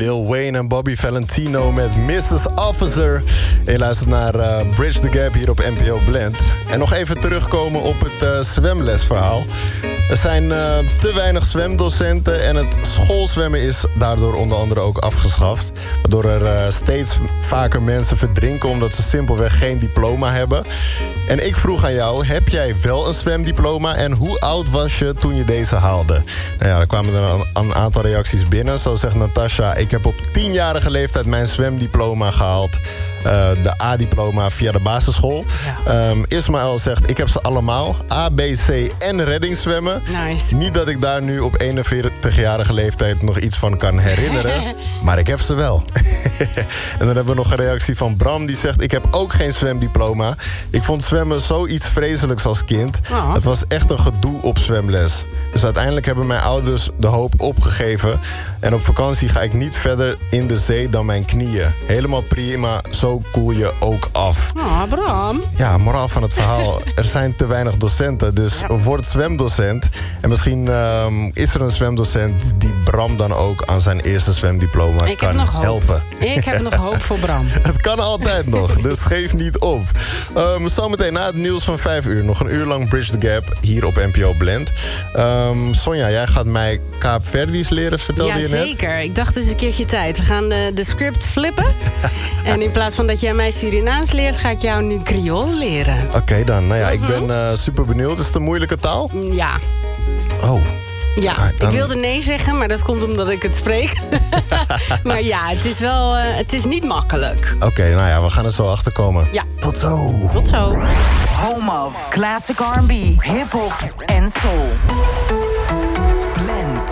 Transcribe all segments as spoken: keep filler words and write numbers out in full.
Lil Wayne en Bobby Valentino met missus Officer. En je luistert naar uh, Bridge the Gap hier op N P O Blend. En nog even terugkomen op het uh, zwemlesverhaal. Er zijn uh, te weinig zwemdocenten en het schoolzwemmen is daardoor onder andere ook afgeschaft. Waardoor er uh, steeds vaker mensen verdrinken omdat ze simpelweg geen diploma hebben. En ik vroeg aan jou, heb jij wel een zwemdiploma en hoe oud was je toen je deze haalde? Nou ja, er kwamen er een, een aantal reacties binnen. Zo zegt Natasha, ik heb op tienjarige leeftijd mijn zwemdiploma gehaald. Uh, de A-diploma via de basisschool. Ja. Um, Ismaël zegt, ik heb ze allemaal. A, B, C en reddingszwemmen. Nice. Niet dat ik daar nu op eenenveertigjarige leeftijd nog iets van kan herinneren. Maar ik heb ze wel. En dan hebben we nog een reactie van Bram. Die zegt, ik heb ook geen zwemdiploma. Ik vond zwemmen zoiets vreselijks als kind. Oh. Het was echt een gedoe op zwemles. Dus uiteindelijk hebben mijn ouders de hoop opgegeven. En op vakantie ga ik niet verder in de zee dan mijn knieën. Helemaal prima, zo koel je ook af. Oh, Bram. Ja, moraal van het verhaal. Er zijn te weinig docenten, dus ja. word zwemdocent. En misschien um, is er een zwemdocent die Bram dan ook aan zijn eerste zwemdiploma ik kan helpen. Ik heb nog hoop voor Bram. Het kan altijd nog, dus geef niet op. Um, zometeen na het nieuws van vijf uur. Nog een uur lang Bridge the Gap hier op N P O Blend. Um, Sonja, jij gaat mij Kaapverdisch leren, vertelde ja, je net? Zeker. Ik dacht, het is een keertje tijd. We gaan de, de script flippen. En in plaats van dat jij mij Surinaams leert, ga ik jou nu Creool leren. Oké okay, dan. Nou ja, ik ben uh, super benieuwd. Is het een moeilijke taal? Ja. Oh. Ja, ah, dan... ik wilde nee zeggen, maar dat komt omdat ik het spreek. Maar ja, het is wel, uh, het is niet makkelijk. Oké, okay, nou ja, we gaan er zo achter komen. Ja. Tot zo. Tot zo. Home of classic R and B, hip-hop en soul. Blend.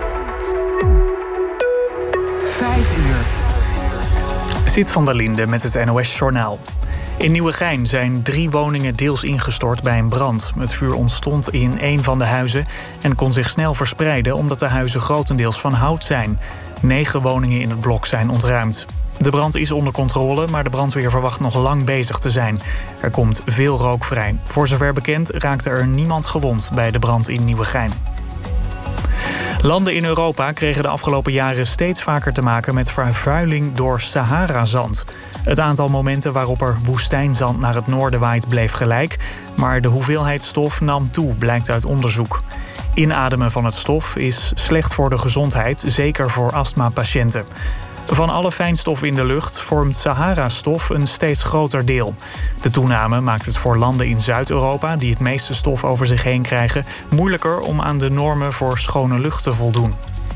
Vijf uur. Zit van der Linde met het N O S-journaal. In Nieuwegein zijn drie woningen deels ingestort bij een brand. Het vuur ontstond in een van de huizen en kon zich snel verspreiden omdat de huizen grotendeels van hout zijn. Negen woningen in het blok zijn ontruimd. De brand is onder controle, maar de brandweer verwacht nog lang bezig te zijn. Er komt veel rook vrij. Voor zover bekend raakte er niemand gewond bij de brand in Nieuwegein. Landen in Europa kregen de afgelopen jaren steeds vaker te maken met vervuiling door Sahara-zand. Het aantal momenten waarop er woestijnzand naar het noorden waait bleef gelijk, maar de hoeveelheid stof nam toe, blijkt uit onderzoek. Inademen van het stof is slecht voor de gezondheid, zeker voor astmapatiënten. Van alle fijnstoffen in de lucht vormt Sahara-stof een steeds groter deel. De toename maakt het voor landen in Zuid-Europa, die het meeste stof over zich heen krijgen, moeilijker om aan de normen voor schone lucht te voldoen.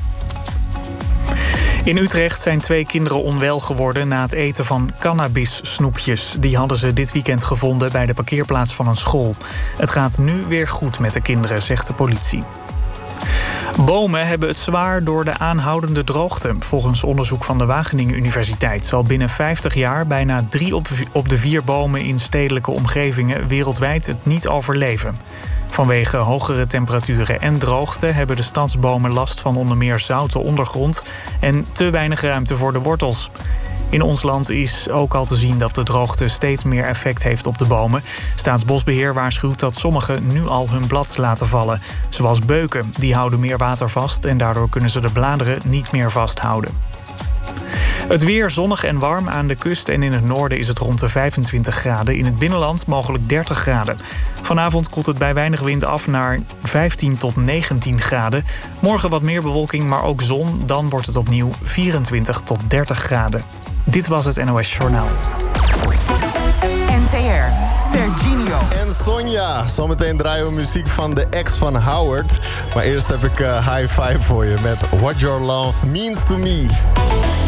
In Utrecht zijn twee kinderen onwel geworden na het eten van cannabis-snoepjes. Die hadden ze dit weekend gevonden bij de parkeerplaats van een school. Het gaat nu weer goed met de kinderen, zegt de politie. Bomen hebben het zwaar door de aanhoudende droogte. Volgens onderzoek van de Wageningen Universiteit zal binnen vijftig jaar bijna drie op de vier bomen in stedelijke omgevingen wereldwijd het niet overleven. Vanwege hogere temperaturen en droogte hebben de stadsbomen last van onder meer zoute ondergrond en te weinig ruimte voor de wortels. In ons land is ook al te zien dat de droogte steeds meer effect heeft op de bomen. Staatsbosbeheer waarschuwt dat sommige nu al hun blad laten vallen. Zoals beuken, die houden meer water vast en daardoor kunnen ze de bladeren niet meer vasthouden. Het weer zonnig en warm. Aan de kust en in het noorden is het rond de vijfentwintig graden. In het binnenland mogelijk dertig graden. Vanavond koelt het bij weinig wind af naar vijftien tot negentien graden. Morgen wat meer bewolking, maar ook zon. Dan wordt het opnieuw vierentwintig tot dertig graden. Dit was het N O S Journaal. N T R, Serginho. En Sonja. Zometeen draaien we muziek van de ex van Howard. Maar eerst heb ik uh, High Five voor je met What Your Love Means to Me.